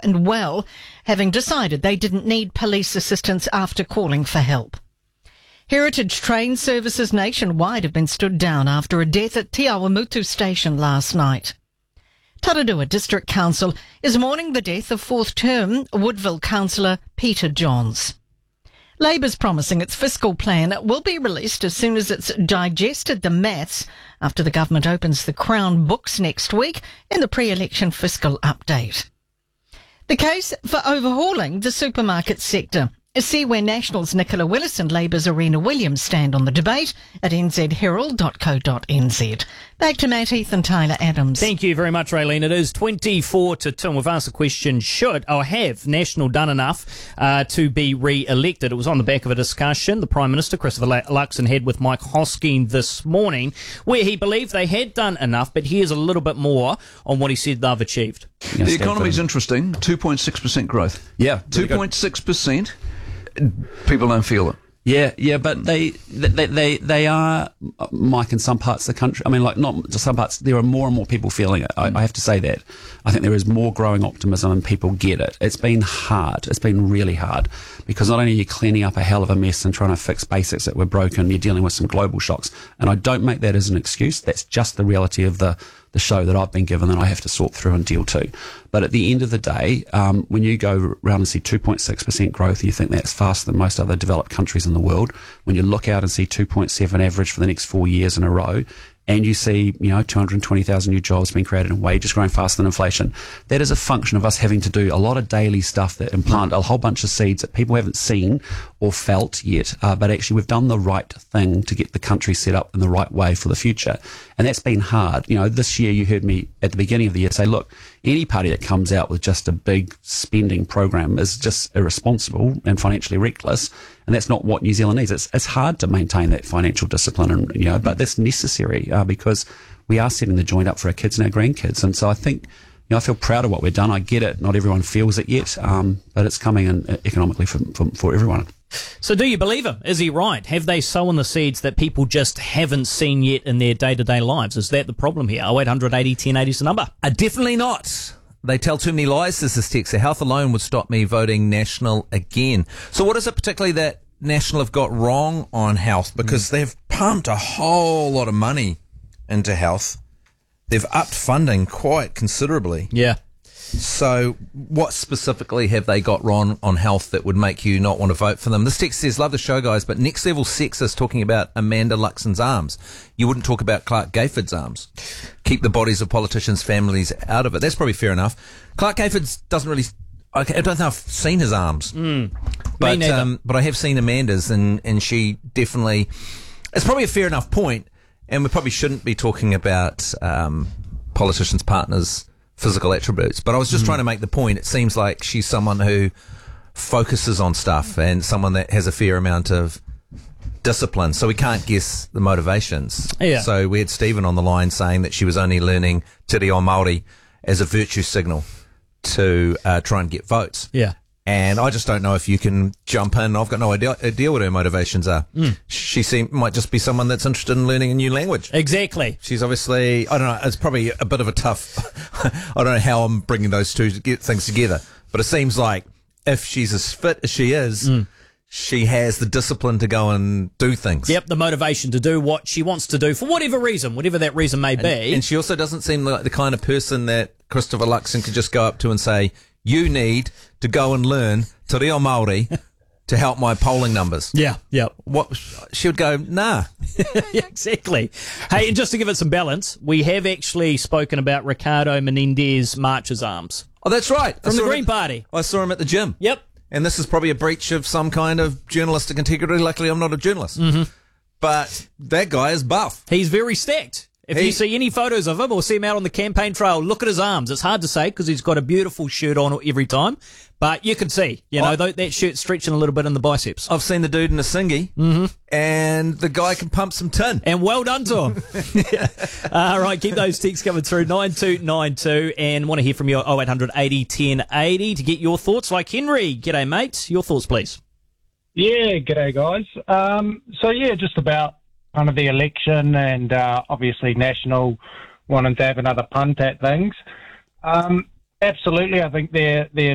and well, having decided they didn't need police assistance after calling for help. Heritage train services nationwide have been stood down after a death at Te Awamutu station last night. Tararua District Council is mourning the death of fourth-term Woodville councillor Peter Johns. Labour's promising its fiscal plan will be released as soon as it's digested the maths after the government opens the Crown books next week in the pre-election fiscal update. The case for overhauling the supermarket sector. See where National's Nicola Willis and Labour's Arena Williams stand on the debate at nzherald.co.nz. Back to Matt Heath and Tyler Adams. Thank you very much, Raylene. It is 24-2. We've asked the question, have National done enough to be re-elected? It was on the back of a discussion the Prime Minister, Christopher Luxon, had with Mike Hosking this morning, where he believed they had done enough, but here's a little bit more on what he said they've achieved. The economy's interesting. 2.6% growth. Yeah. 2.6%. People don't feel it. Yeah, but they are, Mike, in some parts of the country. I mean, like, not just some parts, there are more and more people feeling it. I have to say that. I think there is more growing optimism and people get it. It's been hard. It's been really hard because not only are you cleaning up a hell of a mess and trying to fix basics that were broken, you're dealing with some global shocks. And I don't make that as an excuse. That's just the reality of the show that I've been given that I have to sort through and deal to. But at the end of the day, when you go around and see 2.6% growth, you think that's faster than most other developed countries in the world. When you look out and see 2.7 average for the next 4 years in a row, and you see, 220,000 new jobs being created and wages growing faster than inflation, that is a function of us having to do a lot of daily stuff that implant a whole bunch of seeds that people haven't seen or felt yet. But actually, we've done the right thing to get the country set up in the right way for the future. And that's been hard. This year you heard me at the beginning of the year say, look, any party that comes out with just a big spending program is just irresponsible and financially reckless. And that's not what New Zealand needs. It's hard to maintain that financial discipline, and but that's necessary because we are setting the joint up for our kids and our grandkids. And so I think, I feel proud of what we've done. I get it. Not everyone feels it yet, but it's coming in economically for everyone. So do you believe him? Is he right? Have they sown the seeds that people just haven't seen yet in their day-to-day lives? Is that the problem here? 0800 80 1080 is the number. Definitely not. They tell too many lies, says this texter. Health alone would stop me voting National again. So what is it particularly that National have got wrong on health? Because they've pumped a whole lot of money into health. They've upped funding quite considerably. Yeah. So what specifically have they got wrong on health that would make you not want to vote for them? This text says, love the show, guys, but Next Level Sex is talking about Amanda Luxon's arms. You wouldn't talk about Clark Gayford's arms. Keep the bodies of politicians' families out of it. That's probably fair enough. Clark Gayford's doesn't really... I don't know if I've seen his arms. But I have seen Amanda's, and she definitely... It's probably a fair enough point, and we probably shouldn't be talking about politicians' partners' physical attributes. But I was just trying to make the point. It seems like she's someone who focuses on stuff and someone that has a fair amount of discipline. So we can't guess the motivations. Yeah. So we had Stephen on the line saying that she was only learning Te Reo Māori as a virtue signal to try and get votes. Yeah. And I just don't know if you can jump in. I've got no idea what her motivations are. She might just be someone that's interested in learning a new language. Exactly. She's obviously, I don't know, it's probably a bit of a tough, I don't know how I'm bringing those two things together. But it seems like if she's as fit as she is, she has the discipline to go and do things. Yep, the motivation to do what she wants to do for whatever reason, whatever that reason may be. And she also doesn't seem like the kind of person that Christopher Luxon could just go up to and say, you need to go and learn Te Reo Māori to help my polling numbers. Yeah. What she would go, nah. Yeah, exactly. Hey, and just to give it some balance, we have actually spoken about Ricardo Menendez March's arms. Oh, that's right. From the Green Party. I saw him at the gym. Yep. And this is probably a breach of some kind of journalistic integrity. Luckily, I'm not a journalist. But that guy is buff. He's very stacked. If you see any photos of him or see him out on the campaign trail, look at his arms. It's hard to say because he's got a beautiful shirt on every time. But you can see, that shirt's stretching a little bit in the biceps. I've seen the dude in a singy, and the guy can pump some tin. And well done to him. All right, keep those texts coming through, 9292, and want to hear from you, 0800 80 1080, to get your thoughts. Like Henry, g'day, mate. Your thoughts, please. Yeah, g'day, guys. Just about kind of the election and obviously National wanting to have another punt at things. Absolutely, I think they're